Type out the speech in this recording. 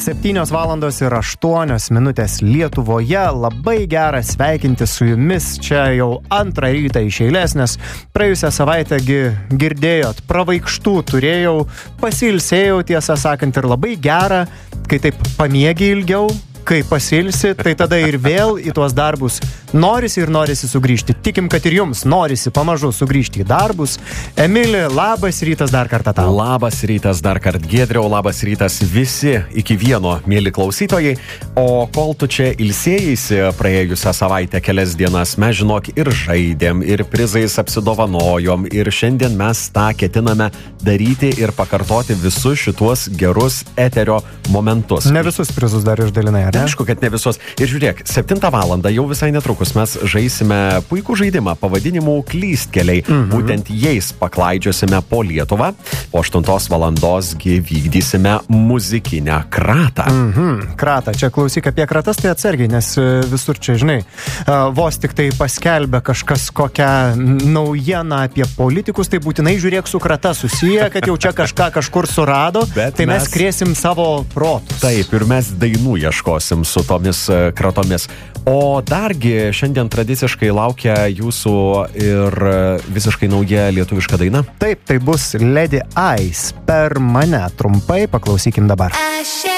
7:08 Lietuvoje. Labai gera sveikinti su jumis čia jau antrą rytą iš eilės, nes praėjusią savaitę girdėjot, pravaikštų turėjau, pasilsėjau, tiesą sakant, ir labai gera, kai taip pamiegi ilgiau, kai pasilsi, tai tada ir vėl į tuos darbus norisi sugrįžti. Tikim, kad ir jums norisi pamažu sugrįžti į darbus. Emili, labas rytas dar kartą tau. Labas rytas dar kartą, Giedriau, labas rytas visi iki vieno, mėly klausytojai. O kol tu čia ilsėjaisi praėjusią savaitę kelias dienas, mes žinok ir žaidėm, ir prizais apsidovanojom, ir šiandien mes tą ketiname daryti ir pakartoti visus šituos gerus eterio momentus. Ne visus prizus dar išdalinai, ar ne? Aišku, kad ne visos. Ir žiūrėk, 7 valandą jau visai netrukus mes žaisime puikų žaidimą pavadinimu Klystkeliai. Būtent jais paklaidžiosime po Lietuvą. Po 8 valandos vykdysime muzikinę kratą. Kratą. Čia klausyk apie kratas, tai atsargiai, nes visur čia, žinai, vos tik tai paskelbia kažkas kokią naujieną apie politikus, tai būtinai žiūrėk su krata susiję, kad jau čia kažką kažkur surado, bet tai mes krėsim savo protus. Taip, ir mes dainų ieškosim su tomis kratomis. O dargi šiandien tradiciškai laukia jūsų ir visiškai nauja lietuviška daina. Taip, tai bus Lady Ice per mane. Trumpai paklausykim dabar.